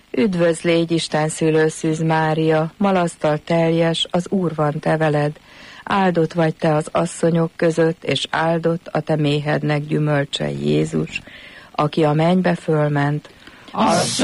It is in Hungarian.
Üdvözl, légy Isten szülőszűz Mária, malasztal teljes, az Úr van te veled. Áldott vagy te az asszonyok között, és áldott a te méhednek gyümölcse Jézus, aki a mennybe fölment.